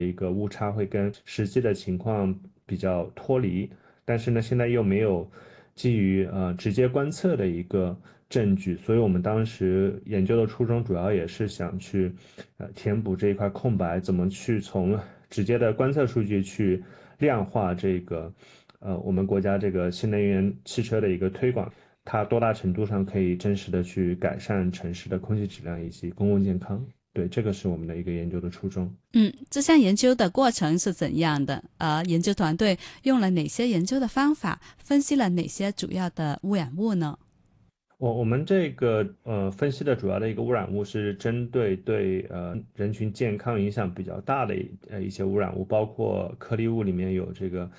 一个误差会跟实际的情况比较脱离，但是呢，现在又没有基于直接观测的一个证据，所以我们当时研究的初衷主要也是想去填补这一块空白，怎么去从直接的观测数据去量化这个我们国家这个新能源汽车的一个推广，它多大程度上可以真实的去改善城市的空气质量以及公共健康。对，这个是我们的一个研究的初衷。 这项研究的过程是怎样的？研究团队用了哪些研究的方法，分析了哪些主要的污染物呢？ 我们这个分析的主要的一个污染物是针对人群健康影响比较大的一些污染物，包括颗粒物里面有这个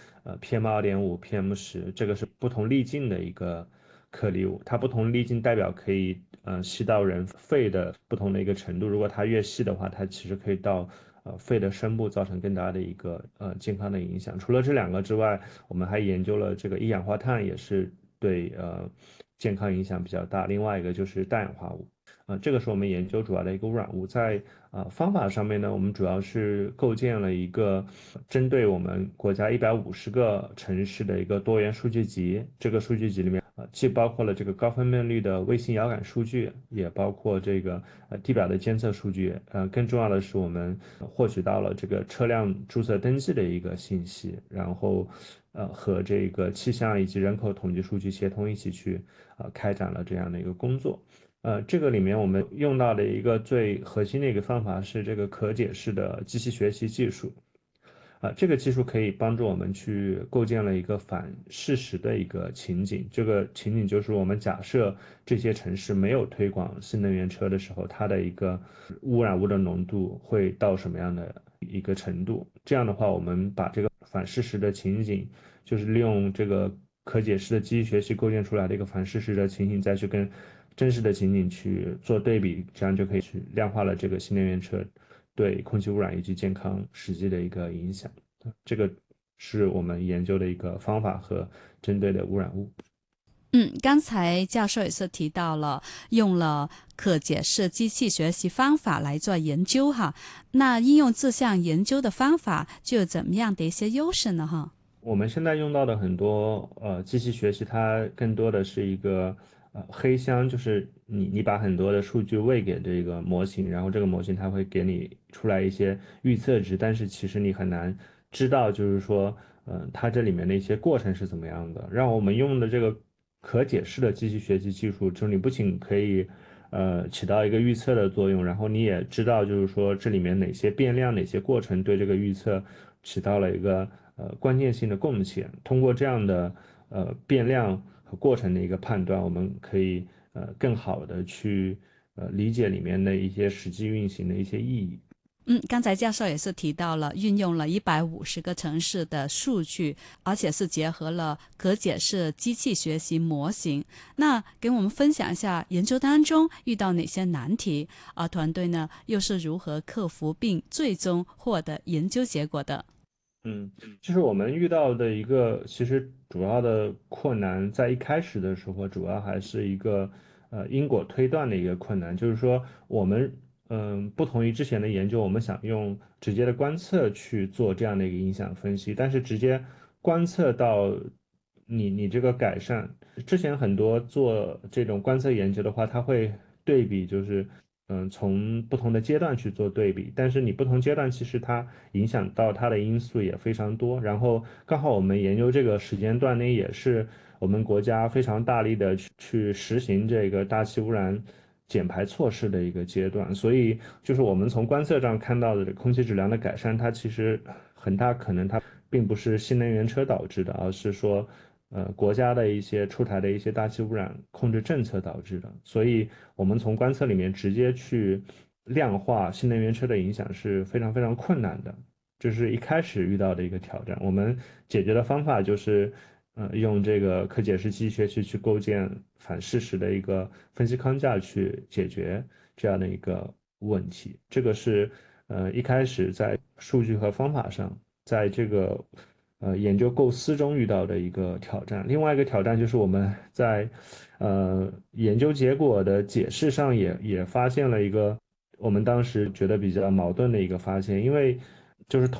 PM2.5、PM10，这个是不同粒径的一个颗粒物，它不同粒径代表可以吸到人肺的不同的一个程度，如果它越细的话，它其实可以到肺的深部造成更大的一个健康的影响。除了这两个之外，我们还研究了这个一氧化碳，也是对健康影响比较大。另外一个就是氮氧化物，这个是我们研究主要的一个污染物。在方法上面呢，我们主要是构建了一个针对我们国家150个城市的一个多元数据集。这个数据集里面既包括了这个高分辨率的卫星遥感数据，也包括这个地表的监测数据。更重要的是，我们获取到了这个车辆注册登记的一个信息，然后和这个气象以及人口统计数据协同一起去开展了这样的一个工作。这个里面我们用到的一个最核心的一个方法是这个可解释的机器学习技术。这个技术可以帮助我们去构建了一个反事实的一个情景。这个情景就是我们假设这些城市没有推广新能源车的时候，它的一个污染物的浓度会到什么样的一个程度。这样的话，我们把这个反事实的情景，就是利用这个可解释的机器学习构建出来的一个反事实的情景，再去跟真实的情景去做对比，这样就可以去量化了这个新能源车对空气污染以及健康实际的一个影响。这个是我们研究的一个方法和针对的污染物。 刚才教授也是提到了用了可解释机器学习方法来做研究哈，那应用这项研究的方法就有怎么样的一些优势呢？哈？ 我们现在用到的很多机器学习，它更多的是一个黑箱，就是你把很多的数据喂给这个模型，然后这个模型它会给你出来一些预测值，但是其实你很难知道，就是说，它这里面的一些过程是怎么样的。让我们用的这个可解释的机器学习技术，就是你不仅可以起到一个预测的作用，然后你也知道，就是说这里面哪些变量、哪些过程对这个预测起到了一个关键性的贡献。通过这样的变量和过程的一个判断，我们可以更好的去理解里面的一些实际运行的一些意义。 刚才教授也是提到了运用了150个城市的数据，而且是结合了可解释机器学习模型。那给我们分享一下研究当中遇到哪些难题，而团队呢又是如何克服并最终获得研究结果的？ 嗯，就是我们遇到的一个其实主要的困难，在一开始的时候，主要还是一个因果推断的一个困难，就是说我们不同于之前的研究，我们想用直接的观测去做这样的一个影响分析，但是直接观测到你这个改善，之前很多做这种观测研究的话，它会对比，就是从不同的阶段去做对比，但是你不同阶段其实它影响到它的因素也非常多。然后刚好我们研究这个时间段内也是我们国家非常大力的去实行这个大气污染减排措施的一个阶段，所以就是我们从观测上看到的空气质量的改善，它其实很大可能它并不是新能源车导致的，而是说国家的一些出台的一些大气污染控制政策导致的。所以我们从观测里面直接去量化新能源车的影响是非常非常困难的，这是一开始遇到的一个挑战。我们解决的方法就是，用这个可解释机器学习去构建反事实的一个分析框架去解决这样的一个问题。这个是一开始在数据和方法上，在这个研究构思中遇到的一个挑战。另外一个挑战就是我们在研究结果的解释上也发现了一个我们当时觉得比较矛盾的一个发现，因为就是